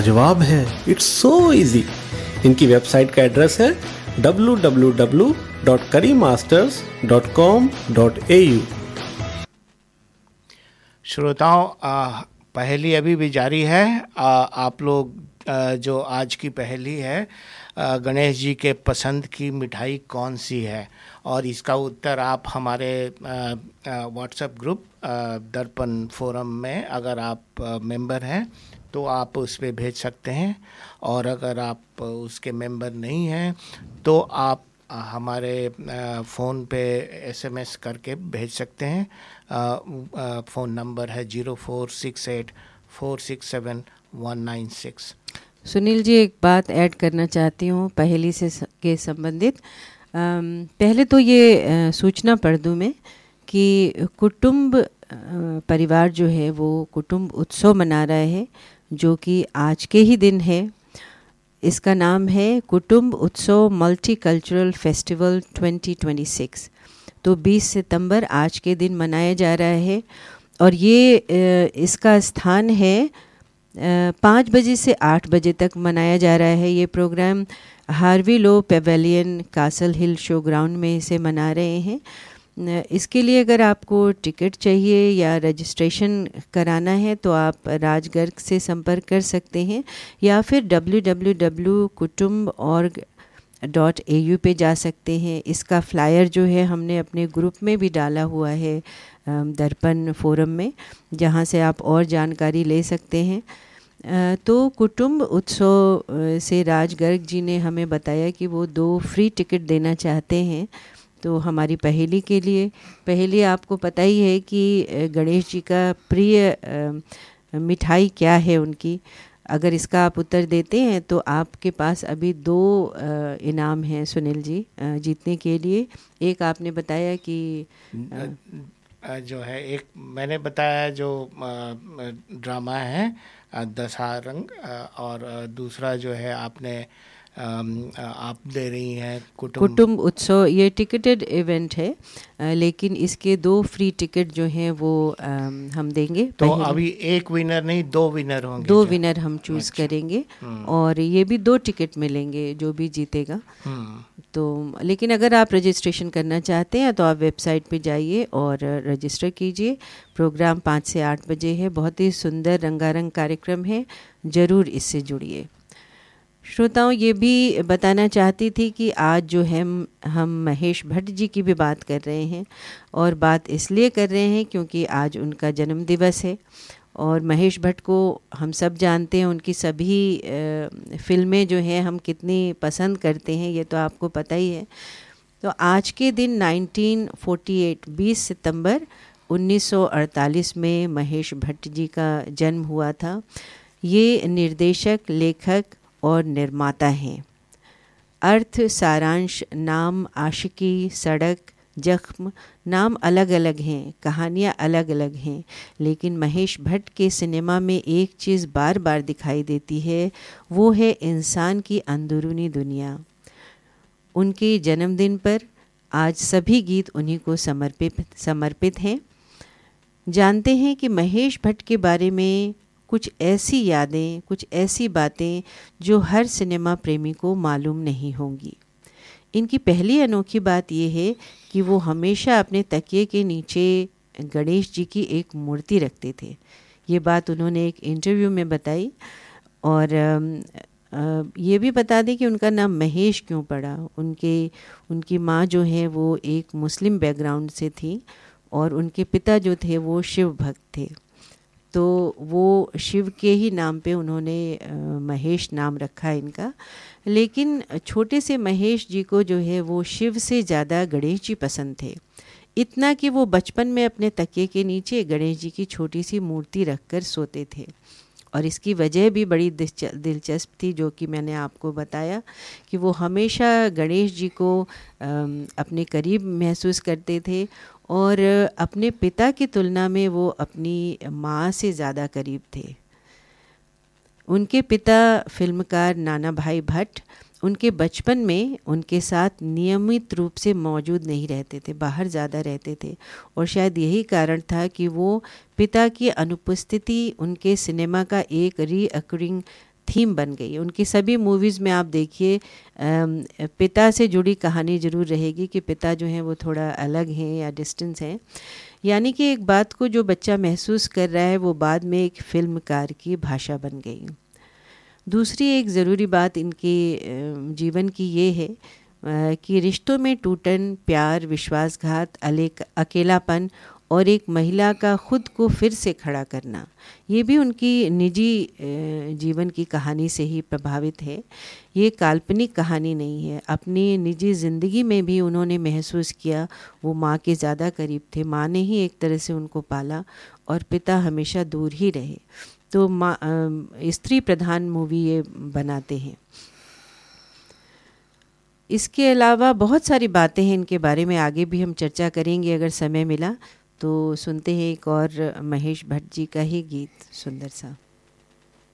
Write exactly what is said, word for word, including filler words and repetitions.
जवाब है, it's so easy. इनकी वेबसाइट का एड्रेस है डब्ल्यू डब्ल्यू डब्ल्यू डॉट करी masters dot com dot A you. श्रोताओं, पहेली अभी भी जारी है। आ, आप लोग आ, जो आज की पहेली है, आ, गणेश जी के पसंद की मिठाई कौन सी है, और इसका उत्तर आप हमारे व्हाट्सएप ग्रुप दर्पण फोरम में अगर आप आ, मेंबर हैं तो आप उस पर भेज सकते हैं, और अगर आप उसके मेंबर नहीं हैं तो आप हमारे फ़ोन पे एसएमएस करके भेज सकते हैं। फ़ोन नंबर है zero four six eight four six seven one nine six. Sunil ji, एक बात ऐड करना चाहती हूँ पहेली से के संबंधित। पहले तो ये सूचना पढ़ दूँ मैं कि कुटुंब परिवार जो है वो कुटुंब उत्सव मना रहा है, जो कि आज के ही दिन है। इसका नाम है कुटुंब उत्सव multicultural festival twenty twenty six. तो बीस सितंबर आज के दिन मनाया जा रहा है, और ये इसका स्थान है पाँच बजे से आठ बजे तक मनाया जा रहा है। ये प्रोग्राम हार्वी लो पेवेलियन कासल हिल शो ग्राउंड में इसे मना रहे हैं। इसके लिए अगर आपको टिकट चाहिए या रजिस्ट्रेशन कराना है तो आप राज गर्ग से संपर्क कर सकते हैं, या फिर डब्ल्यू डब्ल्यू डब्ल्यू डॉट कुटुंब ऑर्ग डॉट ए यू पे जा सकते हैं। इसका फ्लायर जो है हमने अपने ग्रुप में भी डाला हुआ है दर्पण फोरम में, जहां से आप और जानकारी ले सकते हैं। तो कुटुंब उत्सव से राज गर्ग जी ने हमें बताया कि वो दो फ्री टिकट देना चाहते हैं। तो हमारी पहेली के लिए, पहेली आपको पता ही है कि गणेश जी का प्रिय मिठाई क्या है उनकी। अगर इसका आप उत्तर देते हैं तो आपके पास अभी दो इनाम हैं सुनील जी जीतने के लिए। एक आपने बताया कि जो है, एक मैंने बताया जो ड्रामा है दशहरंग, और दूसरा जो है आपने आप दे रही हैं कुटुंब कुटुंब उत्सव। ये टिकटेड इवेंट है, लेकिन इसके दो फ्री टिकट जो हैं वो हम देंगे। तो अभी एक विनर नहीं, दो विनर होंगे। दो विनर हम चूज अच्छा। करेंगे, और ये भी दो टिकट मिलेंगे जो भी जीतेगा। तो लेकिन अगर आप रजिस्ट्रेशन करना चाहते हैं तो आप वेबसाइट पे जाइए और रजिस्टर कीजिए। प्रोग्राम पाँच से आठ बजे है। बहुत ही सुंदर रंगारंग कार्यक्रम है, ज़रूर इससे जुड़िए। श्रोताओं, ये भी बताना चाहती थी कि आज जो है हम महेश भट्ट जी की भी बात कर रहे हैं, और बात इसलिए कर रहे हैं क्योंकि आज उनका जन्म दिवस है। और महेश भट्ट को हम सब जानते हैं, उनकी सभी फिल्में जो हैं हम कितनी पसंद करते हैं, ये तो आपको पता ही है। तो आज के दिन नाइनटीन फोर्टी एट बीस सितंबर उन्नीस सौ अड़तालीस में महेश भट्ट जी का जन्म हुआ था। ये निर्देशक, लेखक और निर्माता हैं। अर्थ, सारांश, नाम, आशिकी, सड़क, जख्म नाम अलग अलग हैं, कहानियाँ अलग अलग हैं, लेकिन महेश भट्ट के सिनेमा में एक चीज़ बार बार दिखाई देती है, वो है इंसान की अंदरूनी दुनिया। उनके जन्मदिन पर आज सभी गीत उन्हीं को समर्पित समर्पित हैं। जानते हैं कि महेश भट्ट के बारे में कुछ ऐसी यादें, कुछ ऐसी बातें जो हर सिनेमा प्रेमी को मालूम नहीं होंगी। इनकी पहली अनोखी बात यह है कि वो हमेशा अपने तकिए के नीचे गणेश जी की एक मूर्ति रखते थे। ये बात उन्होंने एक इंटरव्यू में बताई। और ये भी बता दें कि उनका नाम महेश क्यों पड़ा। उनके उनकी माँ जो है वो एक मुस्लिम बैकग्राउंड से थी, और उनके पिता जो थे वो शिव भक्त थे। तो वो शिव के ही नाम पे उन्होंने महेश नाम रखा इनका। लेकिन छोटे से महेश जी को जो है वो शिव से ज़्यादा गणेश जी पसंद थे। इतना कि वो बचपन में अपने तकिए के नीचे गणेश जी की छोटी सी मूर्ति रखकर सोते थे। और इसकी वजह भी बड़ी दिलचस्प थी, जो कि मैंने आपको बताया कि वो हमेशा गणेश जी को अपने करीब महसूस करते थे, और अपने पिता की तुलना में वो अपनी माँ से ज़्यादा करीब थे। उनके पिता फिल्मकार नाना भाई भट्ट उनके बचपन में उनके साथ नियमित रूप से मौजूद नहीं रहते थे, बाहर ज़्यादा रहते थे, और शायद यही कारण था कि वो पिता की अनुपस्थिति उनके सिनेमा का एक रीअकरिंग थीम बन गई है। उनकी सभी मूवीज़ में आप देखिए पिता से जुड़ी कहानी ज़रूर रहेगी कि पिता जो हैं वो थोड़ा अलग हैं या डिस्टेंस हैं, यानी कि एक बात को जो बच्चा महसूस कर रहा है वो बाद में एक फिल्मकार की भाषा बन गई। दूसरी एक ज़रूरी बात इनके जीवन की ये है कि रिश्तों में टूटन, प्यार, विश्वासघात, अलेक अकेलापन और एक महिला का खुद को फिर से खड़ा करना, ये भी उनकी निजी जीवन की कहानी से ही प्रभावित है। ये काल्पनिक कहानी नहीं है। अपनी निजी ज़िंदगी में भी उन्होंने महसूस किया वो माँ के ज़्यादा करीब थे, माँ ने ही एक तरह से उनको पाला और पिता हमेशा दूर ही रहे। तो माँ स्त्री प्रधान मूवी ये बनाते हैं। इसके अलावा बहुत सारी बातें हैं इनके बारे में, आगे भी हम चर्चा करेंगे अगर समय मिला तो। सुनते हैं एक और महेश भट्ट जी का ही गीत, सुंदर सा।